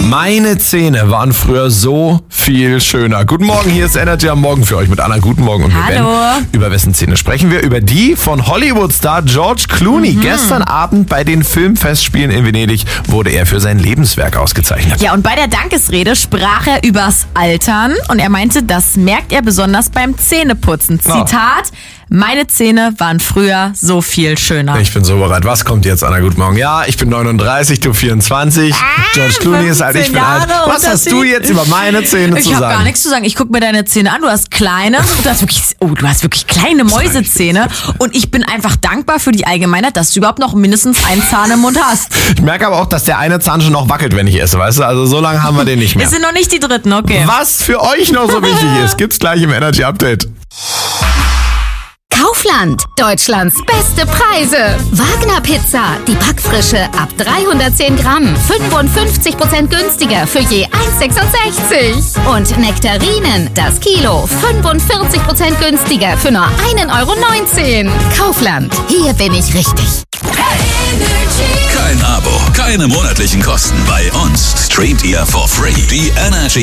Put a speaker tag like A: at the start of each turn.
A: Meine Zähne waren früher so viel schöner. Guten Morgen, hier ist Energy am Morgen für euch mit Anna. Guten Morgen. Und wir
B: Hallo.
A: werden über wessen Zähne sprechen wir? Über die von Hollywood-Star George Clooney. Gestern Abend bei den Filmfestspielen in Venedig wurde er für sein Lebenswerk ausgezeichnet.
B: Ja, und bei der Dankesrede sprach er übers Altern und er meinte, das merkt er besonders beim Zähneputzen. Zitat: Meine Zähne waren früher so viel schöner.
A: Ich bin so bereit. Was kommt jetzt, Anna? Guten Morgen. Ja, ich bin 39, du 24. George Clooney ist alt, ich bin alt. Was hast du jetzt über meine Zähne zu
B: Ich habe
A: sagen?
B: gar nichts zu sagen. Ich guck mir deine Zähne an. Du hast kleine, du hast wirklich kleine Mäusezähne. Und ich bin einfach dankbar für die Allgemeinheit, dass du überhaupt noch mindestens einen Zahn im Mund hast.
A: Ich merke aber auch, dass der eine Zahn schon noch wackelt, wenn ich esse, weißt du? Also so lange haben wir den nicht mehr.
B: Wir sind noch nicht die Dritten, okay.
A: Was für euch noch so wichtig ist, gibt's gleich im Energy Update.
C: Kaufland, Deutschlands beste Preise. Wagner Pizza, die Backfrische ab 310 Gramm, 55% günstiger für je 1,66. Und Nektarinen, das Kilo, 45% günstiger für nur 1,19 €. Kaufland, hier bin ich richtig.
D: Kein Abo, keine monatlichen Kosten. Bei uns streamt ihr for free die Energy